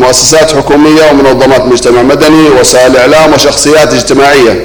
مؤسسات حكومية ومنظمات مجتمع مدني، وسائل إعلام، وشخصيات اجتماعية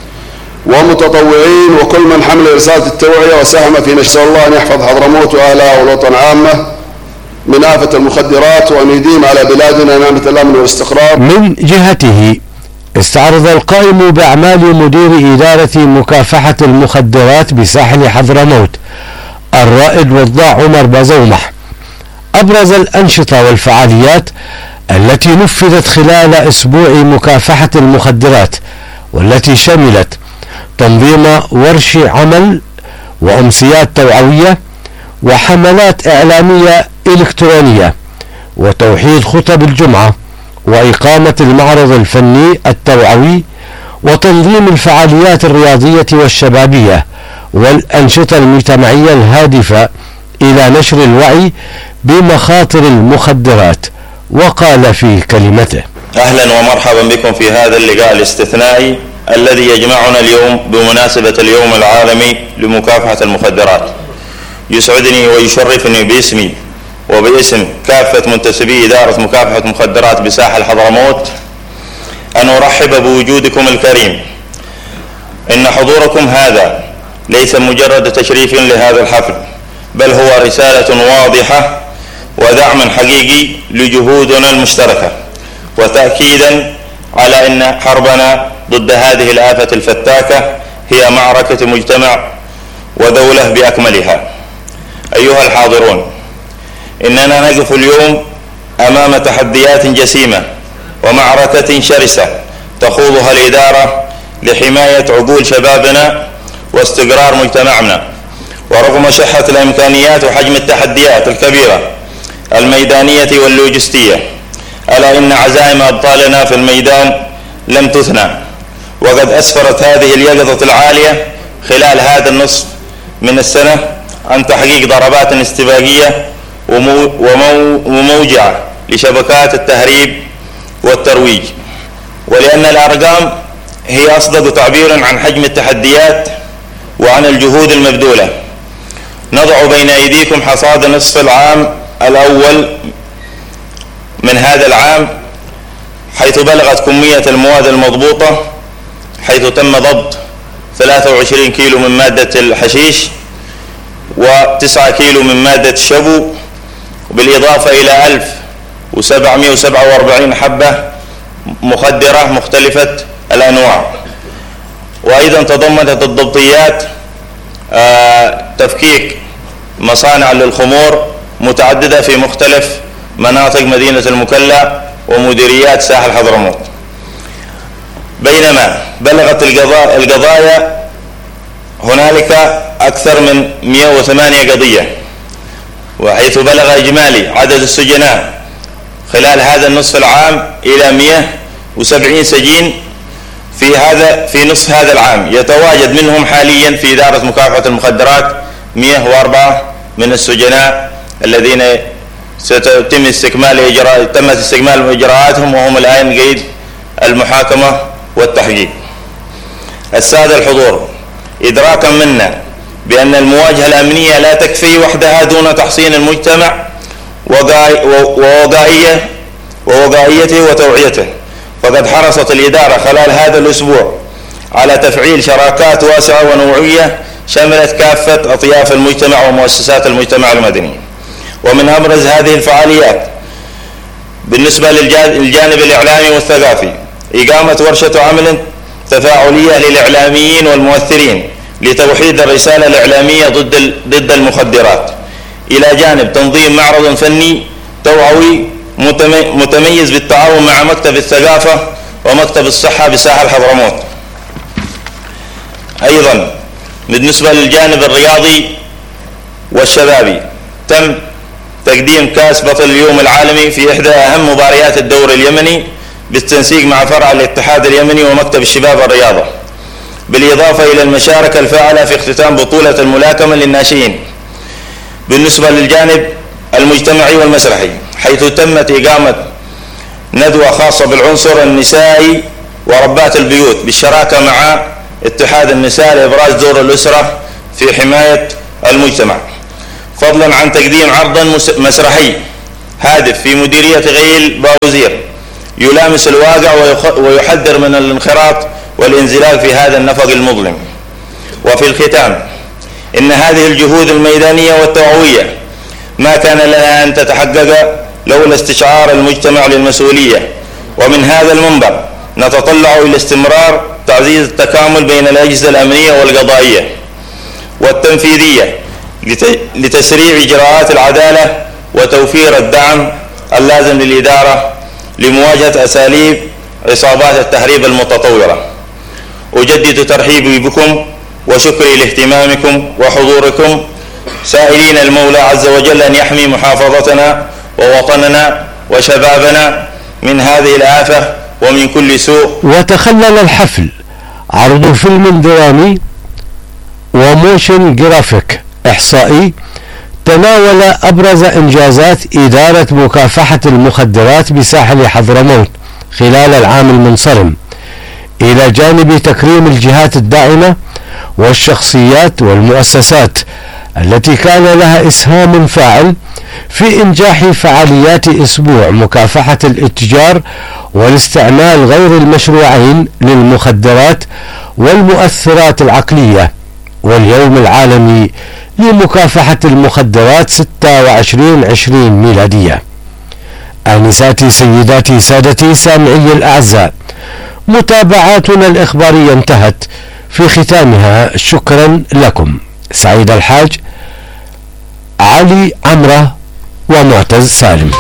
ومتطوعين، وكل من حمل رسالة التوعية وساهم في نشر الله أن يحفظ حضرموت وأهلها والوطن عامة من آفة المخدرات، وأن يديم على بلادنا نعمة الأمن والاستقرار. من جهته استعرض القائم بأعمال مدير إدارة مكافحة المخدرات بساحل حضرموت الرائد وضاع عمر بزومح أبرز الأنشطة والفعاليات التي نفذت خلال أسبوع مكافحة المخدرات، والتي شملت تنظيم ورش عمل وأمسيات توعوية وحملات إعلامية إلكترونية وتوحيد خطب الجمعة وإقامة المعرض الفني التوعوي وتنظيم الفعاليات الرياضية والشبابية والأنشطة المجتمعية الهادفة إلى نشر الوعي بمخاطر المخدرات. وقال في كلمته: أهلا ومرحبا بكم في هذا اللقاء الاستثنائي الذي يجمعنا اليوم بمناسبة اليوم العالمي لمكافحة المخدرات. يسعدني ويشرفني باسمي وباسم كافة منتسبي إدارة مكافحة المخدرات بساحل حضرموت أن أرحب بوجودكم الكريم. إن حضوركم هذا ليس مجرد تشريف لهذا الحفل، بل هو رسالة واضحة ودعم حقيقي لجهودنا المشتركة، وتأكيدا على أن حربنا ضد هذه الآفة الفتاكة هي معركة مجتمع ودولة بأكملها. أيها الحاضرون، إننا نقف اليوم أمام تحديات جسيمة ومعركة شرسة تخوضها الإدارة لحماية عقول شبابنا واستقرار مجتمعنا. ورغم شحة الإمكانيات وحجم التحديات الكبيرة الميدانية واللوجستية، ألا إن عزائم أبطالنا في الميدان لم تثنى، وقد أسفرت هذه اليقظة العالية خلال هذا النصف من السنة عن تحقيق ضربات استباقية وموجعة لشبكات التهريب والترويج. ولأن الأرقام هي أصدق تعبير عن حجم التحديات وعن الجهود المبذولة، نضع بين أيديكم حصاد نصف العام الأول من هذا العام، حيث بلغت كمية المواد المضبوطة، حيث تم ضبط 23 كيلو من مادة الحشيش و9 كيلو من مادة الشبو، بالإضافة إلى 1747 حبة مخدرة مختلفة الأنواع. وأيضا تضمنت الضبطيات تفكيك مصانع للخمور متعددة في مختلف مناطق مدينة المكلا ومديريات ساحل حضرموت. بينما بلغت القضايا هنالك أكثر من 108 قضية، وحيث بلغ إجمالي عدد السجناء خلال هذا النصف العام إلى 170 سجين في نصف هذا العام. يتواجد منهم حاليا في إدارة مكافحة المخدرات 104 من السجناء الذين تم استكمال إجراءاتهم، وهم الآن قيد المحاكمة والتحقيق. السادة الحضور، إدراكا منا بأن المواجهة الأمنية لا تكفي وحدها دون تحصين المجتمع ووقائيته وتوعيته، فقد حرصت الإدارة خلال هذا الأسبوع على تفعيل شراكات واسعة ونوعية شملت كافة أطياف المجتمع ومؤسسات المجتمع المدني. ومن أبرز هذه الفعاليات بالنسبة للجانب الإعلامي والثقافي إقامة ورشة عمل تفاعلية للإعلاميين والمؤثرين لتوحيد الرسالة الإعلامية ضد المخدرات، إلى جانب تنظيم معرض فني توعوي متميز بالتعاون مع مكتب الثقافة ومكتب الصحة بساحل حضرموت. أيضا بالنسبة للجانب الرياضي والشبابي تم تقديم كأس بطل اليوم العالمي في إحدى أهم مباريات الدوري اليمني بالتنسيق مع فرع الاتحاد اليمني ومكتب الشباب والرياضة، بالإضافة إلى المشاركة الفاعلة في اختتام بطولة الملاكمة للناشئين. بالنسبة للجانب المجتمعي والمسرحي، حيث تمت إقامة ندوة خاصة بالعنصر النسائي وربات البيوت بالشراكة مع اتحاد النساء لإبراز دور الأسرة في حماية المجتمع، فضلا عن تقديم عرض مسرحي هادف في مديرية غيل باوزير يلامس الواقع ويحذر من الانخراط والانزلاق في هذا النفق المظلم. وفي الختام، إن هذه الجهود الميدانية والتوعوية ما كان لها أن تتحقق لولا استشعار المجتمع للمسؤولية، ومن هذا المنبر نتطلع إلى استمرار تعزيز التكامل بين الأجهزة الأمنية والقضائية والتنفيذية لتسريع إجراءات العدالة وتوفير الدعم اللازم للإدارة لمواجهة أساليب عصابات التهريب المتطورة. أجدد ترحيبي بكم وشكري لاهتمامكم وحضوركم، سائلين المولى عز وجل أن يحمي محافظتنا ووطننا وشبابنا من هذه الآفة ومن كل سوء. وتخلل الحفل عرض فيلم درامي وموشن جرافيك إحصائي تناول أبرز إنجازات إدارة مكافحة المخدرات بساحل حضرموت خلال العام المنصرم، إلى جانب تكريم الجهات الداعمة والشخصيات والمؤسسات التي كان لها إسهام فاعل في إنجاح فعاليات أسبوع مكافحة الاتجار والاستعمال غير المشروعين للمخدرات والمؤثرات العقلية، واليوم العالمي لمكافحة المخدرات 26/20 ميلادية. آنساتي سيداتي سادتي سامعي الأعزاء، متابعاتنا الإخبارية انتهت، في ختامها شكرا لكم. سعيد الحاج، علي عمرة ومعتز سالم.